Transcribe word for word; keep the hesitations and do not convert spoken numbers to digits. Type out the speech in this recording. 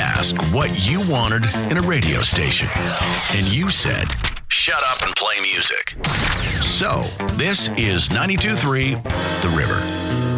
asked what you wanted in a radio station. And you said, shut up and play music. So, this is ninety-two point three The River.